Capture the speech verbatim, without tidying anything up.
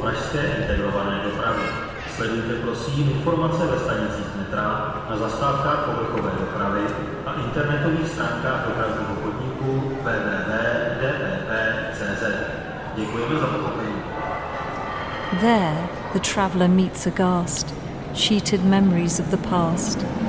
pražské integrované dopravy. Sledujte prosím informace ve stanicích metra, na zastávkách povrchové dopravy a internetových stránkách dopravního podniku w w w tečka d p p tečka c z. Děkujeme za pochopení. There, the traveller meets aghast, sheeted memories of the past,